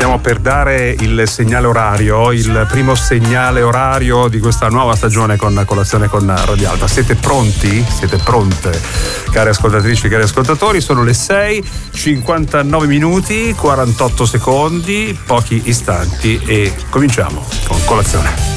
Stiamo per dare il segnale orario, il primo segnale orario di questa nuova stagione con Colazione con Radio Alba. Siete pronti? Siete pronte? Cari ascoltatrici, cari ascoltatori, sono le 6:59 minuti, 48 secondi, pochi istanti e cominciamo con Colazione.